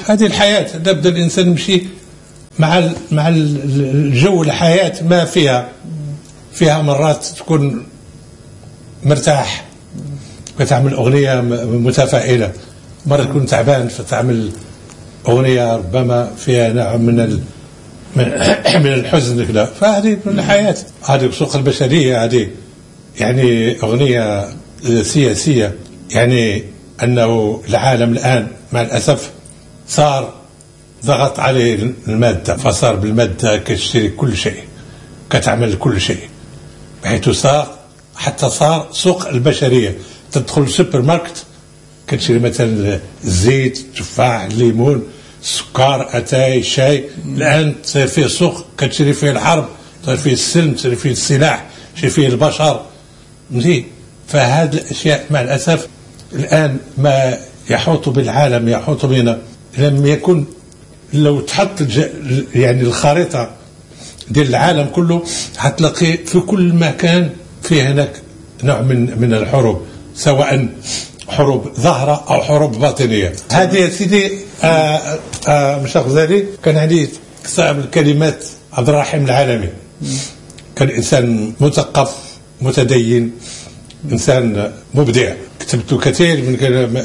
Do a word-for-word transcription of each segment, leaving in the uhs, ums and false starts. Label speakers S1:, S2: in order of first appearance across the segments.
S1: هذه الحياة، لابد الإنسان يمشي مع ال مع الجو. الحياة ما فيها فيها مرات تكون مرتاح فتعمل أغنية متفائلة، مرة تكون تعبان فتعمل أغنية ربما فيها نوع من ال من الحزن كذا. فهذه من الحياة، هذه سوق البشرية. هذه يعني أغنية سياسية، يعني أنه العالم الآن مع الأسف صار ضغط عليه المادة، فصار بالمادة كتشتري كل شيء، كتعمل كل شيء، بحيث صار حتى صار سوق البشرية. تدخل السوبر ماركت كتشري مثلا الزيت، التفاح، الليمون، السكر، أتاي، الشاي. الآن تصير فيه سوق كتشري فيه الحرب، تصير فيه السلم، تصير فيه السلاح، تصير فيه البشر. مزيد. فهذه الأشياء مع الأسف الآن ما يحوط بالعالم يحوط بنا. لم يكن لو تحط يعني الخريطة ديال العالم كله حتلاقي في كل مكان فيه هناك نوع من من الحروب، سواء حروب ظاهرة أو حروب باطنية. هذه يا سيدي آه آه مش غزالي كان عندي كتاب الكلمات عبد الرحيم العالمي. كان إنسان مثقف متدين، إنسان مبدع. كتبت كثير من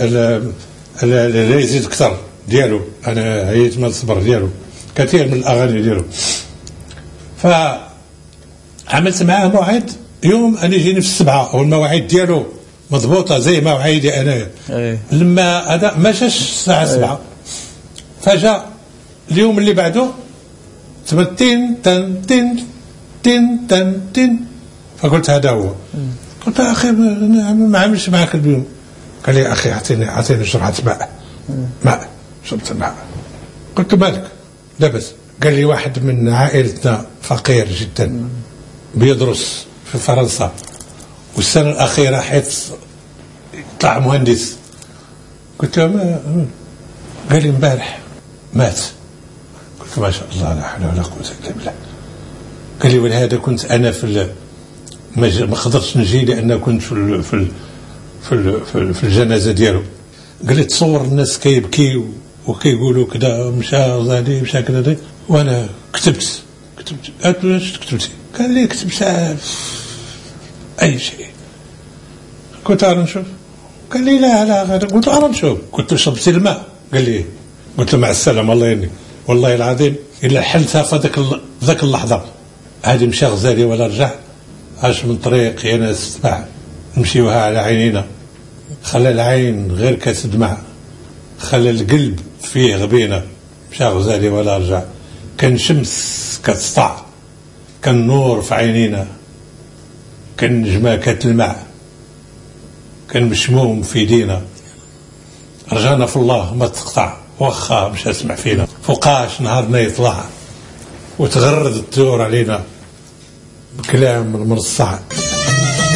S1: لا يزيد أكثر ديالو، أنا هيت ما الصبر ديالو، كثير من الأغاني ديالو. فعملت معاه موعد يوم أنا يجيني في السبعة، والمواعيد ديالو مضبوطة زي مواعيدي أنا. لما هذا ما جاش الساعة سبعة، فجاء اليوم اللي بعده تمتين تن تن تن تن تن. فقلت هذا هو. قلت أخي ما عملش معك اليوم. قال لي أخي أعطيني أعطيني جرعة ماء. ماء شربت الماء. قلت مالك؟ لا بس. قال لي واحد من عائلتنا فقير جدا بيدرس في فرنسا، والسنة الأخيرة حيث طلع مهندس. قلت له ما. قال لي امبارح مات. قلت ما شاء الله لا حول ولا قوة إلا بالله. قال لي ولهذا كنت أنا في ما قدرتش نجي لأن كنت في في في في الجنازة ديالو. قال لي تصور الناس كيبكي وكيقولوا كذا مشى غزالي مشى كذا، وانا كتبت كتبت. قالت له اش كتبتي؟ قال لي كتبت اي شيء. قلت له نشوف. قال لي لا لا. قلت له نشوف. قلت له شربتي الماء؟ قال لي. قلت له مع السلامه الله يهنيك، والله العظيم الا حلتها في ذاك ذاك اللحظه هذه مشى غزالي ولا رجع. عاش من طريق يا ناس تبع نمشيوها على عينينا. خلى العين غير كاس دمع، خلى القلب فيه غبينة. مشى غزالي ولا رجع. كان شمس كتسطع، كان نور في عينينا، كان نجمة كتلمع، كان مشموم في يدينا. رجعنا في الله ما تقطع، وخا مش اسمع فينا. فوقاش نهارنا يطلع وتغرد الطيور علينا بكلام مرصع.